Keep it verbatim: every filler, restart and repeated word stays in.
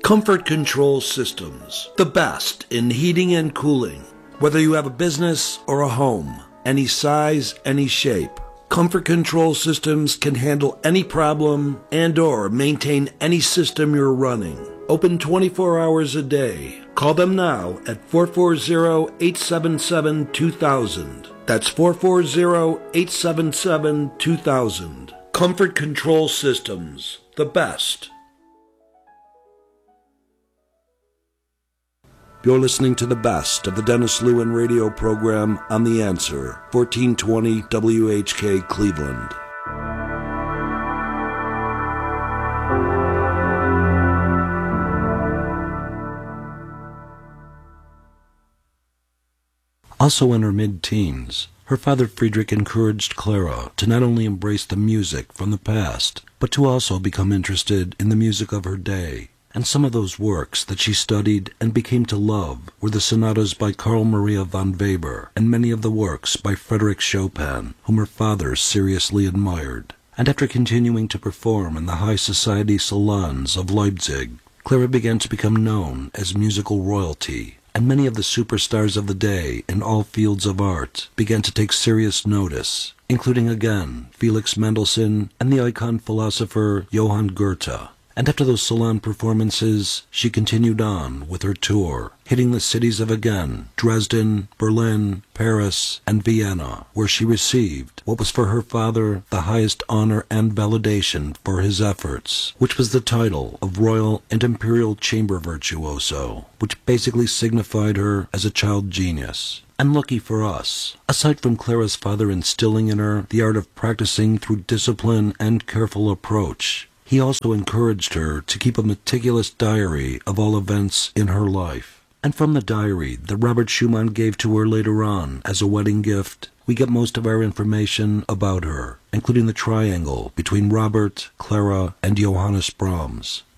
Comfort Control Systems, the best in heating and cooling. Whether you have a business or a home, any size, any shape, Comfort Control Systems can handle any problem and or maintain any system you're running. Open twenty-four hours a day. Call them now at four four zero, eight seven seven, two thousand. That's four four zero, eight seven seven, two thousand. Comfort Control Systems, the best. You're listening to the best of the Dennis Lewin radio program on The Answer, fourteen twenty W H K Cleveland. Also in her mid-teens, her father Friedrich encouraged Clara to not only embrace the music from the past, but to also become interested in the music of her day. And some of those works that she studied and became to love were the sonatas by Carl Maria von Weber and many of the works by Frédéric Chopin, whom her father seriously admired. And after continuing to perform in the high society salons of Leipzig, Clara began to become known as musical royalty, and many of the superstars of the day in all fields of art began to take serious notice, including again Felix Mendelssohn and the icon philosopher Johann Goethe. And after those salon performances, she continued on with her tour, hitting the cities of again Dresden, Berlin, Paris, and Vienna, where she received what was for her father the highest honor and validation for his efforts, which was the title of Royal and Imperial Chamber Virtuoso, which basically signified her as a child genius. And lucky for us, aside from Clara's father instilling in her the art of practicing through discipline and careful approach, he also encouraged her to keep a meticulous diary of all events in her life. And from the diary that Robert Schumann gave to her later on as a wedding gift, we get most of our information about her, including the triangle between Robert, Clara, and Johannes Brahms.